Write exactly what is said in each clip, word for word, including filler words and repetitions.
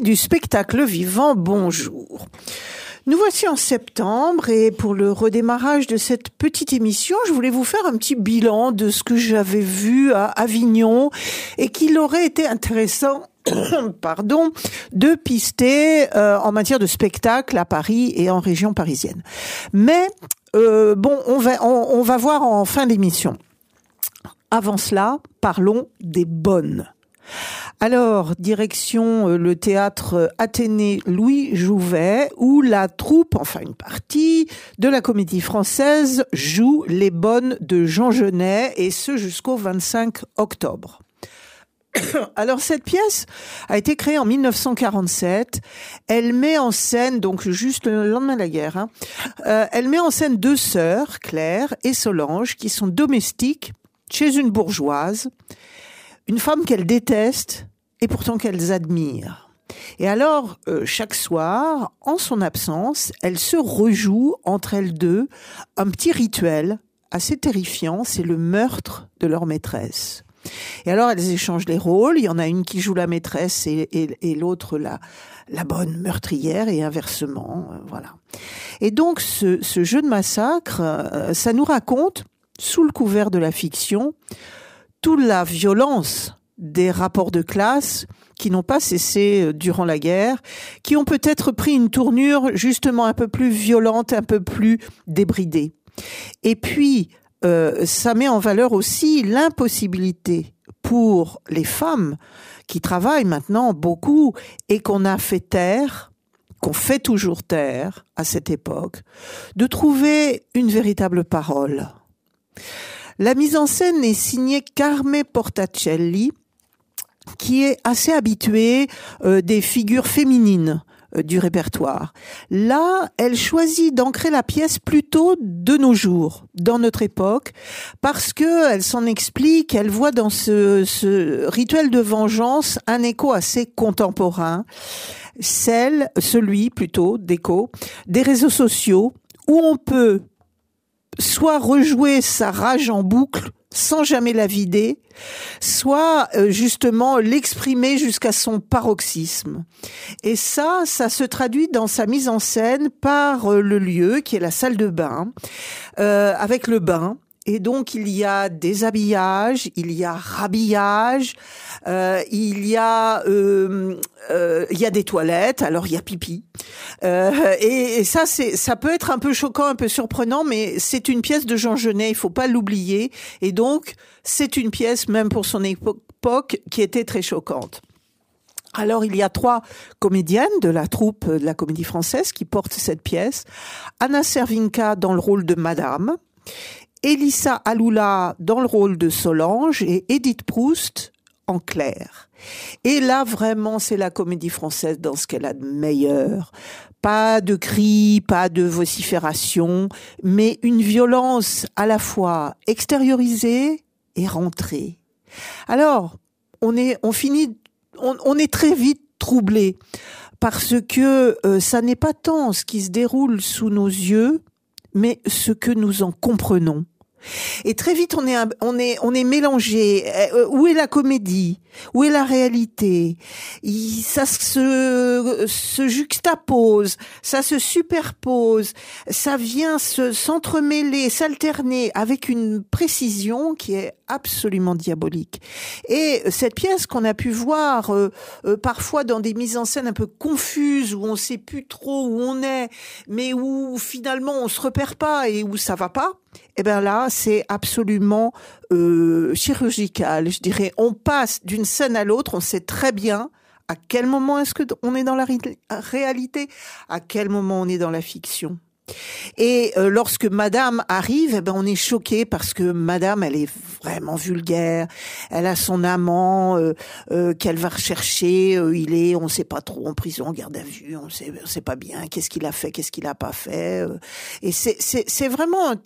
du spectacle vivant, bonjour. Nous voici en septembre et pour le redémarrage de cette petite émission, je voulais vous faire un petit bilan de ce que j'avais vu à Avignon et qu'il aurait été intéressant pardon, de pister euh, en matière de spectacle à Paris et en région parisienne. Mais euh, bon, on va on, on va voir en fin d'émission. Avant cela, parlons des bonnes. Alors, direction euh, le théâtre Athénée Louis Jouvet, où la troupe, enfin une partie de la Comédie Française, joue Les Bonnes de Jean Genet, et ce jusqu'au vingt-cinq octobre. Alors cette pièce a été créée en mille neuf cent quarante-sept. Elle met en scène, donc juste le lendemain de la guerre, hein, euh, elle met en scène deux sœurs, Claire et Solange, qui sont domestiques chez une bourgeoise, une femme qu'elles détestent et pourtant qu'elles admirent. Et alors, euh, chaque soir, en son absence, elles se rejouent entre elles deux un petit rituel assez terrifiant, c'est le meurtre de leur maîtresse. Et alors, elles échangent les rôles. Il y en a une qui joue la maîtresse et, et, et l'autre la, la bonne meurtrière et inversement. Euh, voilà. Et donc, ce, ce jeu de massacre, euh, ça nous raconte, sous le couvert de la fiction, toute la violence des rapports de classe qui n'ont pas cessé durant la guerre, qui ont peut-être pris une tournure justement un peu plus violente, un peu plus débridée. Et puis, Euh, ça met en valeur aussi l'impossibilité pour les femmes qui travaillent maintenant beaucoup et qu'on a fait taire, qu'on fait toujours taire à cette époque, de trouver une véritable parole. La mise en scène est signée Carme Portacelli, qui est assez habituée euh, des figures féminines du répertoire. Là, elle choisit d'ancrer la pièce plutôt de nos jours, dans notre époque, parce que elle s'en explique, elle voit dans ce, ce rituel de vengeance un écho assez contemporain, celle, celui plutôt, d'écho, des réseaux sociaux, où on peut soit rejouer sa rage en boucle, sans jamais la vider, soit euh, justement l'exprimer jusqu'à son paroxysme. Et ça, ça se traduit dans sa mise en scène par euh, le lieu, qui est la salle de bain, euh, avec le bain. Et donc, il y a déshabillage, il y a rhabillage, euh, il y a euh, euh, il y a des toilettes, alors il y a pipi. Euh, et, et ça, c'est ça peut être un peu choquant, un peu surprenant, mais c'est une pièce de Jean Genet, il faut pas l'oublier. Et donc, c'est une pièce, même pour son époque, qui était très choquante. Alors, il y a trois comédiennes de la troupe de la Comédie Française qui portent cette pièce. Anna Servinka dans le rôle de Madame, Elissa Aloula dans le rôle de Solange et Edith Proust en Claire. Et là, vraiment, c'est la Comédie Française dans ce qu'elle a de meilleur. Pas de cris, pas de vocifération, mais une violence à la fois extériorisée et rentrée. Alors, on est, on finit, on, on est très vite troublé parce que euh, ça n'est pas tant ce qui se déroule sous nos yeux, mais ce que nous en comprenons. Et très vite, on est, on est, on est mélangé. Où est la comédie? Où est la réalité? Il, ça se, se juxtapose, ça se superpose, ça vient se, s'entremêler, s'alterner avec une précision qui est absolument diabolique. Et cette pièce qu'on a pu voir euh, euh, parfois dans des mises en scène un peu confuses, où on sait plus trop où on est, mais où finalement on se repère pas et où ça va pas, eh ben là, c'est absolument euh, chirurgical, je dirais. On passe d'une scène à l'autre, on sait très bien à quel moment est-ce que on est dans la ré- réalité, à quel moment on est dans la fiction. Et euh, lorsque Madame arrive, eh ben on est choqué parce que Madame, elle est vraiment vulgaire. Elle a son amant euh, euh, qu'elle va rechercher. Euh, il est, on sait pas trop, en prison, en garde à vue. On sait, on sait pas bien qu'est-ce qu'il a fait, qu'est-ce qu'il a pas fait. Euh, et c'est, c'est, c'est vraiment un,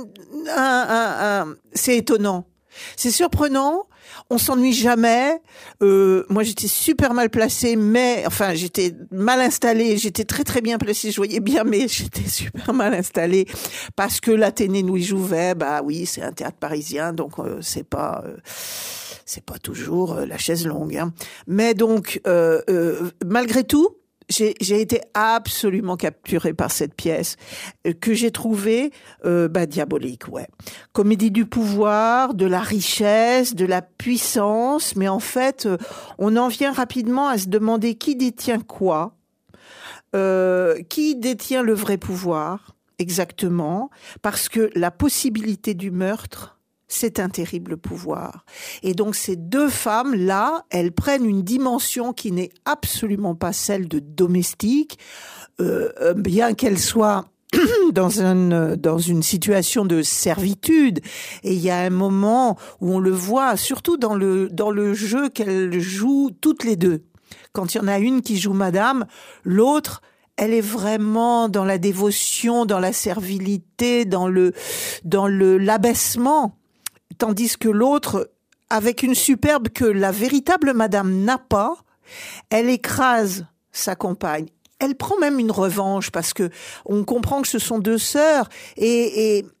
un, un, un, c'est étonnant. C'est surprenant, on s'ennuie jamais. Euh, moi, j'étais super mal placée, mais enfin, j'étais mal installée. J'étais très très bien placée, je voyais bien, mais j'étais super mal installée parce que l'Athénée Louis Jouvet, bah oui, c'est un théâtre parisien, donc euh, c'est pas, euh, c'est pas toujours euh, la chaise longue. Hein. Mais donc, euh, euh, malgré tout, J'ai, j'ai été absolument capturée par cette pièce euh, que j'ai trouvée euh, bah, diabolique, ouais. Comédie du pouvoir, de la richesse, de la puissance, mais en fait, euh, on en vient rapidement à se demander qui détient quoi, euh, qui détient le vrai pouvoir, exactement, parce que la possibilité du meurtre, c'est un terrible pouvoir. Et donc ces deux femmes-là, elles prennent une dimension qui n'est absolument pas celle de domestique, euh, bien qu'elles soient dans une, dans une situation de servitude. Et il y a un moment où on le voit, surtout dans le, dans le jeu qu'elles jouent toutes les deux. Quand il y en a une qui joue madame, l'autre, elle est vraiment dans la dévotion, dans la servilité, dans le, dans le, l'abaissement. Tandis que l'autre, avec une superbe que la véritable madame n'a pas, elle écrase sa compagne. Elle prend même une revanche parce que on comprend que ce sont deux sœurs et, et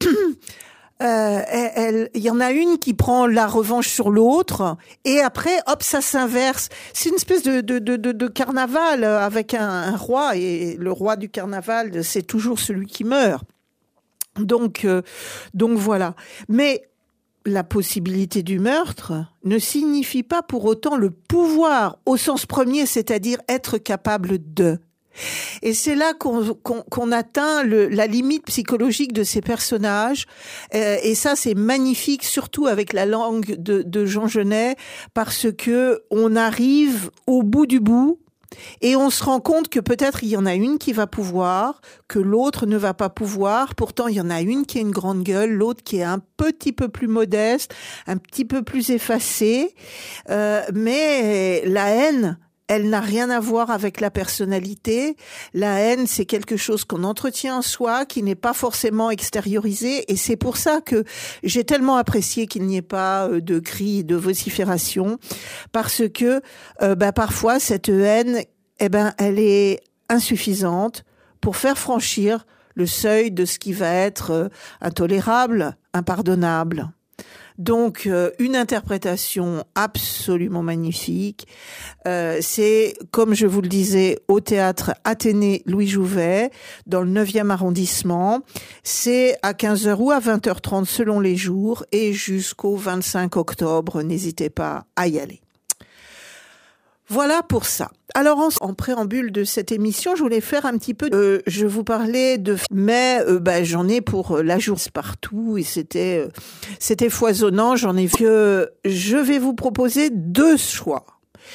euh, elle, il y en a une qui prend la revanche sur l'autre et après, hop, ça s'inverse. C'est une espèce de, de, de, de carnaval avec un, un roi et le roi du carnaval, c'est toujours celui qui meurt. Donc, euh, donc voilà. Mais la possibilité du meurtre ne signifie pas pour autant le pouvoir au sens premier, c'est-à-dire être capable de. Et c'est là qu'on, qu'on, qu'on atteint le, la limite psychologique de ces personnages. Euh, et ça, c'est magnifique, surtout avec la langue de, de Jean Genet, parce que on arrive au bout du bout. Et on se rend compte que peut-être il y en a une qui va pouvoir, que l'autre ne va pas pouvoir. Pourtant, il y en a une qui a une grande gueule, l'autre qui est un petit peu plus modeste, un petit peu plus effacée. Euh, mais la haine, elle n'a rien à voir avec la personnalité. La haine, c'est quelque chose qu'on entretient en soi, qui n'est pas forcément extériorisé. Et c'est pour ça que j'ai tellement apprécié qu'il n'y ait pas de cris, de vocifération, parce que euh, bah, parfois cette haine, eh ben, elle est insuffisante pour faire franchir le seuil de ce qui va être euh, intolérable, impardonnable. Donc, euh, une interprétation absolument magnifique. Euh, c'est, comme je vous le disais, au théâtre Athénée Louis Jouvet, dans le neuvième arrondissement. C'est à quinze heures ou à vingt heures trente selon les jours et jusqu'au vingt-cinq octobre. N'hésitez pas à y aller. Voilà pour ça. Alors, en, en préambule de cette émission, je voulais faire un petit peu, euh, je vous parlais de, mais euh, bah, j'en ai pour euh, la journée partout et c'était, euh, c'était foisonnant. J'en ai vu. Euh, je vais vous proposer deux choix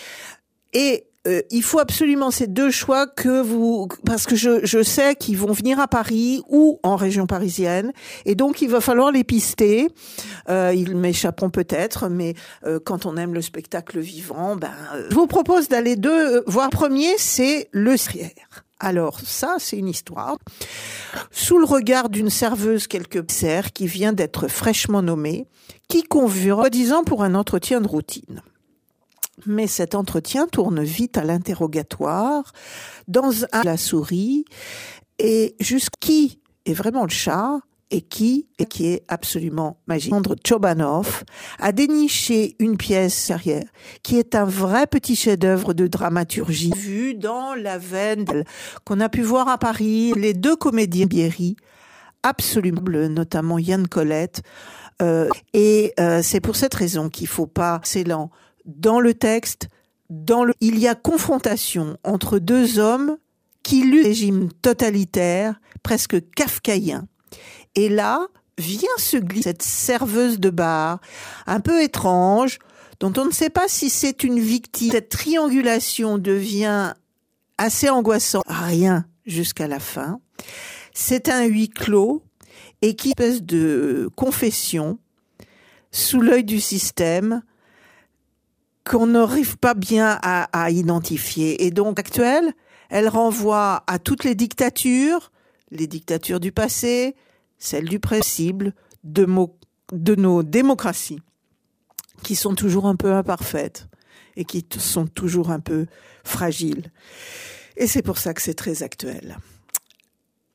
et euh, il faut absolument ces deux choix que vous, parce que je, je sais qu'ils vont venir à Paris ou en région parisienne, et donc il va falloir les pister. Euh, ils m'échapperont peut-être, mais euh, quand on aime le spectacle vivant, ben, euh, je vous propose d'aller deux euh, voir. Premier, c'est Le Strière. Alors ça, c'est une histoire. Sous le regard d'une serveuse quelque serre qui vient d'être fraîchement nommée, qui convient, soi-disant pour un entretien de routine. Mais cet entretien tourne vite à l'interrogatoire, dans un la souris, et jusqu'y est vraiment le chat, et qui, et qui est absolument magique. André Tchobanov a déniché une pièce derrière, qui est un vrai petit chef-d'œuvre de dramaturgie, vu dans la veine qu'on a pu voir à Paris, les deux comédiens Bierry, absolument, notamment Yann Colette, euh, et euh, c'est pour cette raison qu'il faut pas, excellent, dans le texte, dans le, il y a confrontation entre deux hommes qui luttent le régime totalitaire, presque kafkaïen. Et là, vient se glisser cette serveuse de bar, un peu étrange, dont on ne sait pas si c'est une victime. Cette triangulation devient assez angoissante. Rien jusqu'à la fin. C'est un huis clos et qui espèce de confession sous l'œil du système qu'on n'arrive pas bien à, à identifier. Et donc, actuelle, elle renvoie à toutes les dictatures, les dictatures du passé, celles du possible, de, mo- de nos démocraties, qui sont toujours un peu imparfaites et qui t- sont toujours un peu fragiles. Et c'est pour ça que c'est très actuel.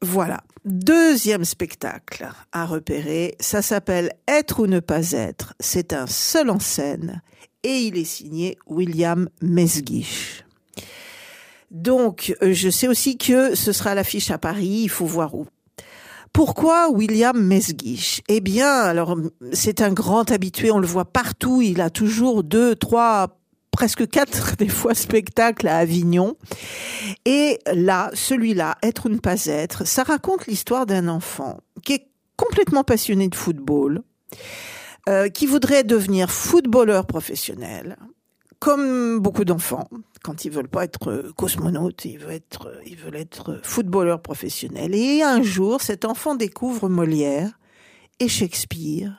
Voilà. Deuxième spectacle à repérer, ça s'appelle Être ou ne pas être. C'est un seul en scène et il est signé William Mesguich. Donc, je sais aussi que ce sera à l'affiche à Paris, il faut voir où. Pourquoi William Mesguich? Eh bien, alors, c'est un grand habitué, on le voit partout, il a toujours deux, trois, presque quatre, des fois, spectacles à Avignon. Et là, celui-là, Être ou ne pas être, ça raconte l'histoire d'un enfant qui est complètement passionné de football, euh, qui voudrait devenir footballeur professionnel, comme beaucoup d'enfants. Quand ils veulent pas être cosmonautes, ils veulent être, ils veulent être footballeurs professionnels. Et un jour, cet enfant découvre Molière et Shakespeare